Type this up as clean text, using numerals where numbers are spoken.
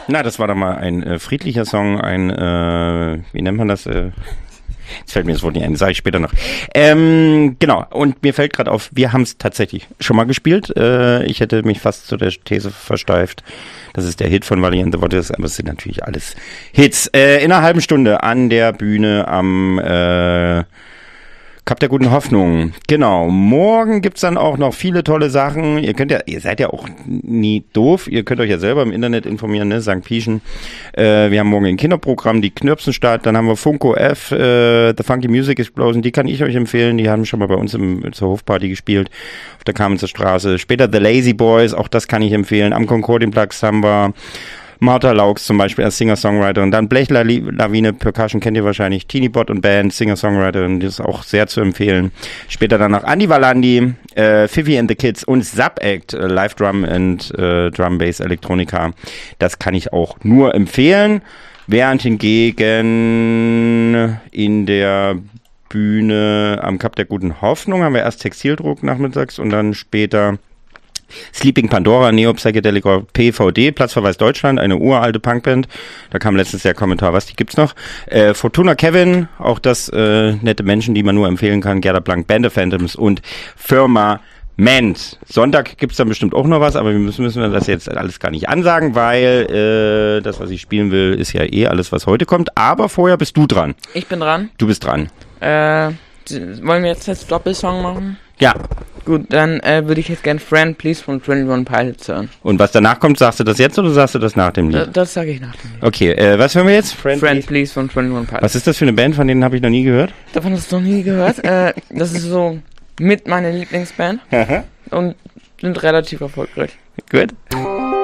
Na, das war doch mal ein friedlicher Song, wie nennt man das? Jetzt fällt mir das Wort nicht ein, sage ich später noch. Genau, und mir fällt gerade auf, wir haben es tatsächlich schon mal gespielt. Ich hätte mich fast zu der These versteift, das ist der Hit von Valiant the Waters, aber es sind natürlich alles Hits. In einer halben Stunde an der Bühne am Kap der guten Hoffnung. Genau. Morgen gibt's dann auch noch viele tolle Sachen. Ihr seid ja auch nie doof. Ihr könnt euch ja selber im Internet informieren, ne? St. Pieschen. Wir haben morgen ein Kinderprogramm, die Knirpsenstadt. Dann haben wir Funko F, The Funky Music Explosion. Die kann ich euch empfehlen. Die haben schon mal bei uns zur Hofparty gespielt. Auf der Kamenzer Straße. Später The Lazy Boys. Auch das kann ich empfehlen. Am Concordienplatz Samba. Martha Laux zum Beispiel als Singer-Songwriterin, dann Blechlawine, Percussion kennt ihr wahrscheinlich, Teeny Bot und Band, Singer-Songwriterin, das ist auch sehr zu empfehlen. Später dann noch Andi Valandi, Fifi and the Kids und Sub-Act, Live Drum and Drum Bass Elektronika. Das kann ich auch nur empfehlen. Während hingegen in der Bühne am Kap der guten Hoffnung haben wir erst Textildruck nachmittags und dann später Sleeping Pandora, Neo Psychedelic PVD, Platzverweis Deutschland, eine uralte Punkband. Da kam letztens der Kommentar, was, die gibt's noch? Fortuna Kevin, auch das nette Menschen, die man nur empfehlen kann. Gerda Blank, Band of Phantoms und Firmament. Sonntag gibt's dann bestimmt auch noch was, aber wir müssen das jetzt alles gar nicht ansagen, weil das, was ich spielen will, ist ja eh alles, was heute kommt. Aber vorher bist du dran. Ich bin dran. Du bist dran. Wollen wir jetzt Doppelsong machen? Ja. Gut, dann würde ich jetzt gern Friend Please von 21 Pilots hören. Und was danach kommt, sagst du das jetzt oder sagst du das nach dem Lied? Das sage ich nach dem Lied. Okay, was hören wir jetzt? Friend Please von 21 Pilots. Was ist das für eine Band, von denen habe ich noch nie gehört? Davon hast du noch nie gehört? Das ist so mit meiner Lieblingsband und sind relativ erfolgreich. Gut.